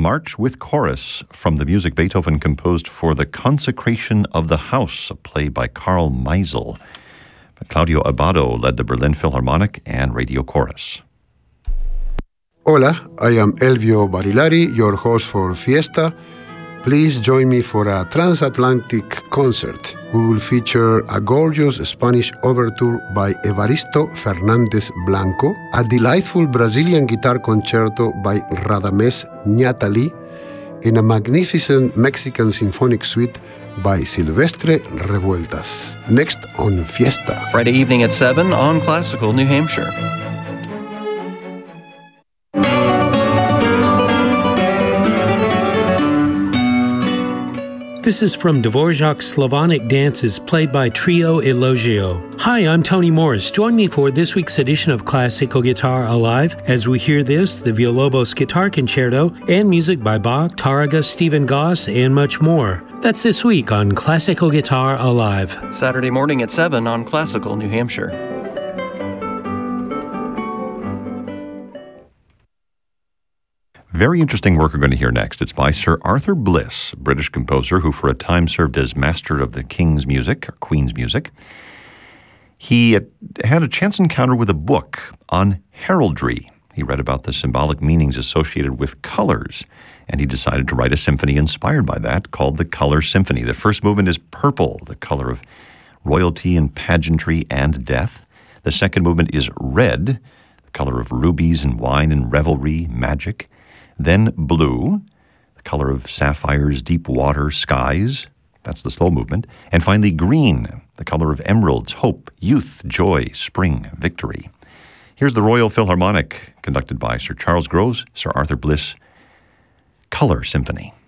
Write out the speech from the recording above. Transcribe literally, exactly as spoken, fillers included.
March with Chorus from the music Beethoven composed for the Consecration of the House, a play by Carl Meisel. Claudio Abbado led the Berlin Philharmonic and Radio Chorus. Hola, I am Elvio Barilari, your host for Fiesta. Please join me for a transatlantic concert. We will feature a gorgeous Spanish overture by Evaristo Fernández Blanco, a delightful Brazilian guitar concerto by Radamés Ñatali, and a magnificent Mexican symphonic suite by Silvestre Revueltas. Next on Fiesta. Friday evening at seven on Classical New Hampshire. This is from Dvorak's Slavonic Dances, played by Trio Elogio. Hi, I'm Tony Morris. Join me for this week's edition of Classical Guitar Alive as we hear this, the Villalobos Guitar Concerto, and music by Bach, Tárrega, Stephen Goss, and much more. That's this week on Classical Guitar Alive. Saturday morning at seven on Classical New Hampshire. Very interesting work we're going to hear next. It's by Sir Arthur Bliss, a British composer who for a time served as master of the King's music, or Queen's music. He had a chance encounter with a book on heraldry. He read about the symbolic meanings associated with colors, and he decided to write a symphony inspired by that called the Color Symphony. The first movement is purple, the color of royalty and pageantry and death. The second movement is red, the color of rubies and wine and revelry, magic. Then blue, the color of sapphires, deep water, skies. That's the slow movement. And finally green, the color of emeralds, hope, youth, joy, spring, victory. Here's the Royal Philharmonic, conducted by Sir Charles Groves, Sir Arthur Bliss, Color Symphony.